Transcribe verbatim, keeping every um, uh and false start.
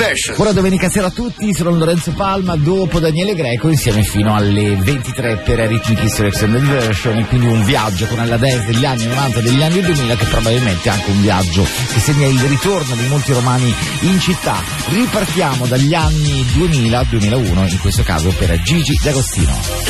Version. Buona domenica sera a tutti, sono Lorenzo Palma, dopo Daniele Greco, insieme fino alle ventitré per Rhythmic History Extended Version, e quindi un viaggio con la dance degli anni novanta e degli anni duemila, che probabilmente è anche un viaggio che segna il ritorno di molti romani in città. Ripartiamo dagli anni duemila duemilauno, in questo caso per Gigi D'Agostino.